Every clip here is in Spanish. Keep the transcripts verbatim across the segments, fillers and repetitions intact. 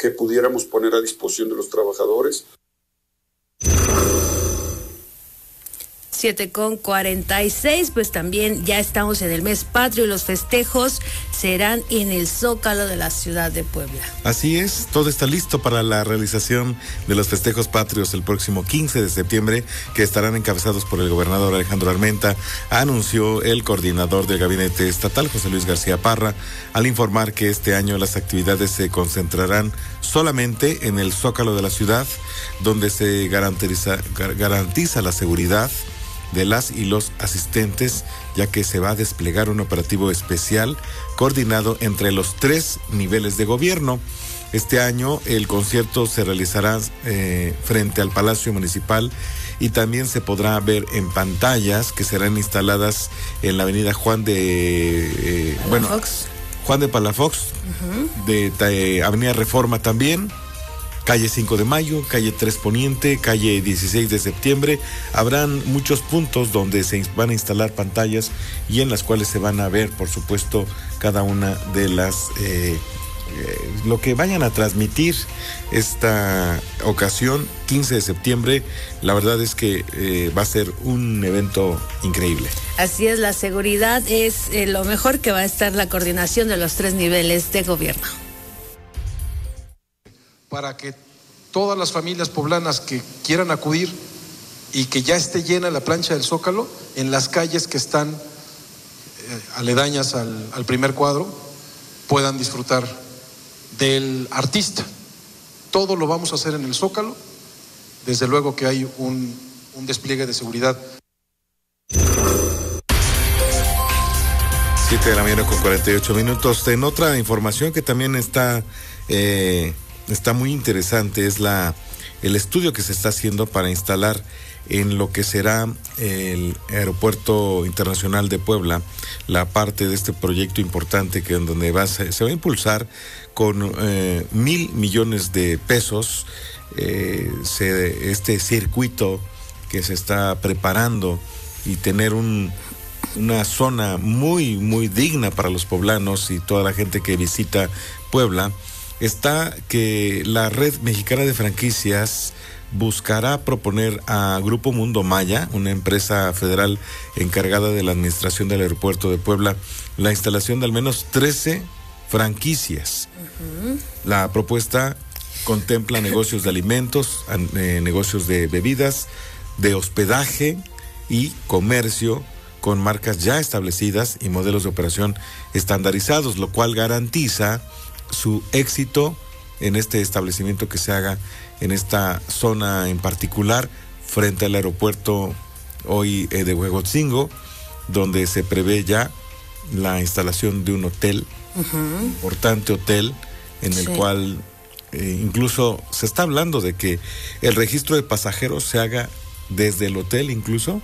que pudiéramos poner a disposición de los trabajadores. siete con cuarenta y seis, pues también ya estamos en el mes patrio y los festejos serán en el Zócalo de la ciudad de Puebla. Así es, todo está listo para la realización de los festejos patrios el próximo quince de septiembre, que estarán encabezados por el gobernador Alejandro Armenta, anunció el coordinador del gabinete estatal, José Luis García Parra, al informar que este año las actividades se concentrarán solamente en el Zócalo de la ciudad, donde se garantiza, garantiza la seguridad de las y los asistentes, ya que se va a desplegar un operativo especial coordinado entre los tres niveles de gobierno. Este año el concierto se realizará eh, frente al Palacio Municipal y también se podrá ver en pantallas que serán instaladas en la avenida Juan de eh, bueno Juan de Palafox, uh-huh. de, de avenida Reforma también, calle cinco de mayo, calle tres Poniente, calle dieciséis de septiembre. Habrán muchos puntos donde se van a instalar pantallas y en las cuales se van a ver, por supuesto, cada una de las eh, eh, lo que vayan a transmitir esta ocasión, quince de septiembre. La verdad es que eh, va a ser un evento increíble. Así es, la seguridad es eh, lo mejor que va a estar la coordinación de los tres niveles de gobierno. Para que todas las familias poblanas que quieran acudir y que ya esté llena la plancha del Zócalo, en las calles que están eh, aledañas al, al primer cuadro, puedan disfrutar del artista. Todo lo vamos a hacer en el Zócalo, desde luego que hay un, un despliegue de seguridad. siete de la mañana con cuarenta y ocho minutos. En otra información que también está... Eh, Está muy interesante, es la el estudio que se está haciendo para instalar en lo que será el Aeropuerto Internacional de Puebla, la parte de este proyecto importante que en donde va, se, se va a impulsar con eh, mil millones de pesos eh, se, este circuito que se está preparando y tener un una zona muy, muy digna para los poblanos y toda la gente que visita Puebla. Está que la Red Mexicana de Franquicias buscará proponer a Grupo Mundo Maya, una empresa federal encargada de la administración del aeropuerto de Puebla, la instalación de al menos trece franquicias. Uh-huh. La propuesta contempla negocios de alimentos, eh, negocios de bebidas, de hospedaje y comercio con marcas ya establecidas y modelos de operación estandarizados, lo cual garantiza su éxito en este establecimiento que se haga en esta zona en particular, frente al aeropuerto hoy eh, de Huejotzingo, donde se prevé ya la instalación de un hotel, uh-huh. importante hotel, en el sí. cual eh, incluso se está hablando de que el registro de pasajeros se haga desde el hotel, incluso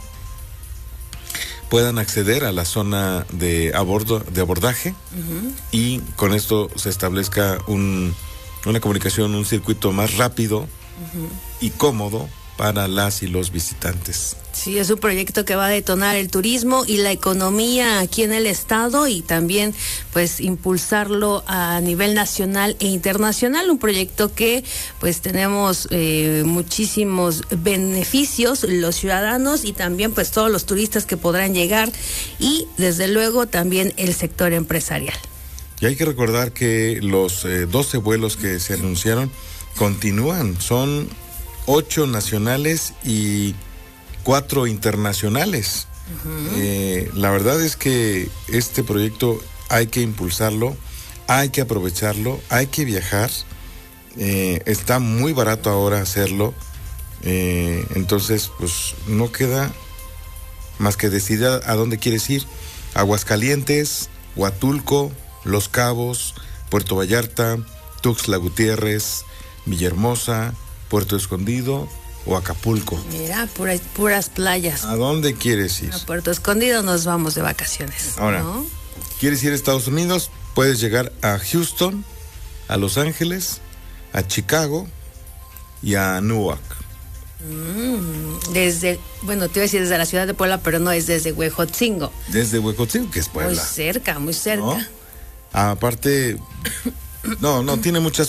puedan acceder a la zona de abordo, de abordaje, uh-huh. y con esto se establezca un, una comunicación, un circuito más rápido uh-huh. y cómodo para las y los visitantes. Sí, es un proyecto que va a detonar el turismo y la economía aquí en el estado y también pues impulsarlo a nivel nacional e internacional, un proyecto que pues tenemos eh, muchísimos beneficios los ciudadanos y también pues todos los turistas que podrán llegar y desde luego también el sector empresarial. Y hay que recordar que los eh, doce vuelos que se anunciaron continúan, son ocho nacionales y cuatro internacionales. Uh-huh. Eh, la verdad es que este proyecto hay que impulsarlo, hay que aprovecharlo, hay que viajar. Eh, está muy barato ahora hacerlo. Eh, entonces, pues no queda más que decidir a dónde quieres ir. Aguascalientes, Huatulco, Los Cabos, Puerto Vallarta, Tuxtla Gutiérrez, Villahermosa, Puerto Escondido o Acapulco. Mira, puras, puras playas. ¿A dónde quieres ir? A Puerto Escondido nos vamos de vacaciones. Ahora, ¿no? ¿Quieres ir a Estados Unidos? Puedes llegar a Houston, a Los Ángeles, a Chicago y a Newark. Mm, desde, bueno, te iba a decir desde la ciudad de Puebla, pero no, es desde Huejotzingo. Desde Huejotzingo, que es Puebla. Muy cerca, muy cerca. ¿No? Aparte, no, no, tiene muchas